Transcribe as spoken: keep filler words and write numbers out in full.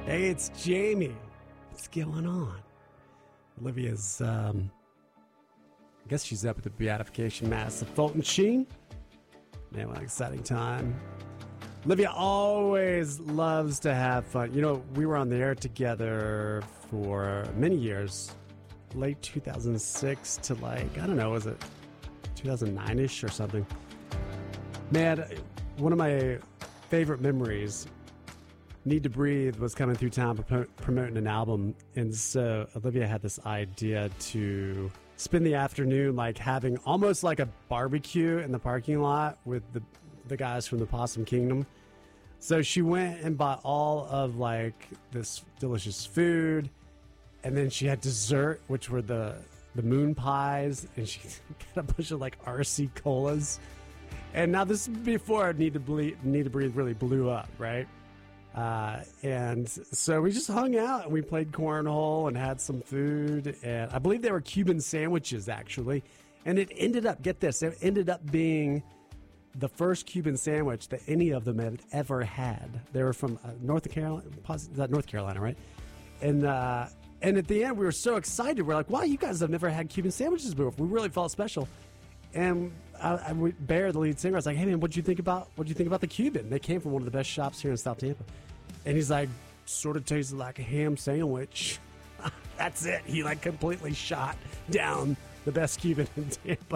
Hey, it's Jamie. What's going on? Olivia's, um, I guess she's up at the beatification mass of Fulton Sheen. Man, what an exciting time. Olivia always loves to have fun. You know, we were on the air together for many years, late two thousand six to like, I don't know, was it two thousand nine-ish or something? Man, one of my favorite memories, Need to Breathe, was coming through town pro- promoting an album. And so Olivia had this idea to spend the afternoon like having almost like a barbecue in the parking lot with the the guys from the Possum Kingdom. So she went and bought all of like this delicious food, and then she had dessert, which were the the moon pies, and she got a bunch of like R C colas. And now this is before Need to Ble- Need to Breathe really blew up, right? Uh, and so we just hung out and we played cornhole and had some food, and I believe they were Cuban sandwiches actually. And it ended up, get this, it ended up being the first Cuban sandwich that any of them had ever had. They were from uh, North Carolina, is that North Carolina, right? And uh, and at the end, we were so excited. We're like, wow, you guys have never had Cuban sandwiches before. We really felt special. And I, I, Bear, the lead singer, I was like, hey, man, what'd you think about, what'd you think about the Cuban? They came from one of the best shops here in South Tampa. And he's like, sort of tasted like a ham sandwich. That's it. He like completely shot down the best Cuban in Tampa.